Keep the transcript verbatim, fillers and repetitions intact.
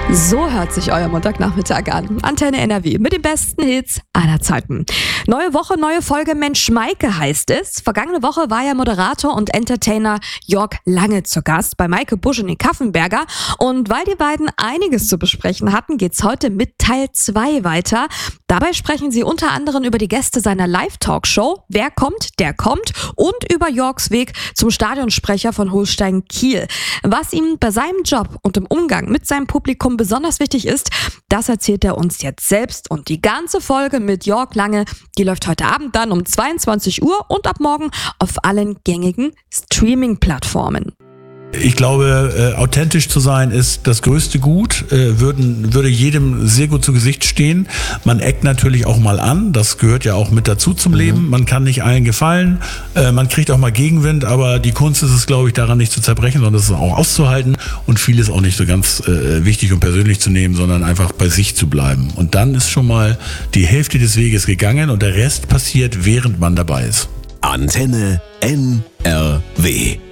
So hört sich euer Montagnachmittag an. Antenne N R W mit den besten Hits aller Zeiten. Neue Woche, neue Folge Mensch Maike heißt es. Vergangene Woche war ja Moderator und Entertainer Jörg Lange zu Gast bei Maike Busch in den Kaffenberger. Und weil die beiden einiges zu besprechen hatten, geht's heute mit Teil zwei weiter. Dabei sprechen sie unter anderem über die Gäste seiner Live-Talkshow. Wer kommt, der kommt. Und über Jörgs Weg zum Stadionsprecher von Holstein Kiel. Was ihm bei seinem Job und im Umgang mit seinem Publikum besonders wichtig ist, das erzählt er uns jetzt selbst. Und die ganze Folge mit Jörg Lange, die läuft heute Abend dann um zweiundzwanzig Uhr und ab morgen auf allen gängigen Streaming-Plattformen. Ich glaube, äh, authentisch zu sein ist das größte Gut, äh, würden, würde jedem sehr gut zu Gesicht stehen. Man eckt natürlich auch mal an, das gehört ja auch mit dazu zum mhm. Leben. Man kann nicht allen gefallen, äh, man kriegt auch mal Gegenwind, aber die Kunst ist es, glaube ich, daran nicht zu zerbrechen, sondern es auch auszuhalten und vieles auch nicht so ganz äh, wichtig und persönlich zu nehmen, sondern einfach bei sich zu bleiben. Und dann ist schon mal die Hälfte des Weges gegangen und der Rest passiert, während man dabei ist. Antenne N R W